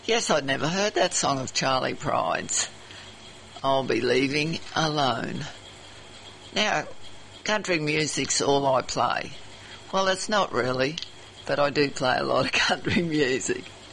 Yes, I'd never heard that song of Charlie Pride's. I'll be leaving alone. Now, country music's all I play. Well, it's not really, but I do play a lot of country music.